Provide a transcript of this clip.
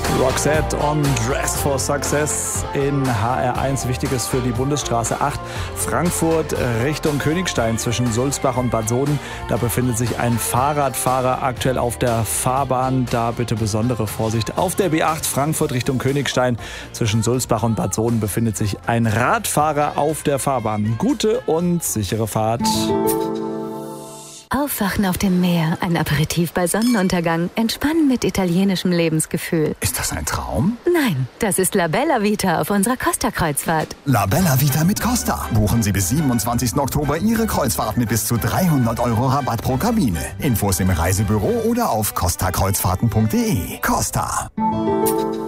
Roxette on Dress for Success in HR1. Wichtiges für die Bundesstraße 8 Frankfurt Richtung Königstein zwischen Sulzbach und Bad Soden. Da befindet sich ein Fahrradfahrer aktuell auf der Fahrbahn. Da bitte besondere Vorsicht. Auf der B8 Frankfurt Richtung Königstein zwischen Sulzbach und Bad Soden befindet sich ein Radfahrer auf der Fahrbahn. Gute und sichere Fahrt. Aufwachen auf dem Meer, ein Aperitif bei Sonnenuntergang, entspannen mit italienischem Lebensgefühl. Ist das ein Traum? Nein, das ist La Bella Vita auf unserer Costa-Kreuzfahrt. La Bella Vita mit Costa. Buchen Sie bis 27. Oktober Ihre Kreuzfahrt mit bis zu 300 € Rabatt pro Kabine. Infos im Reisebüro oder auf costakreuzfahrten.de. Costa.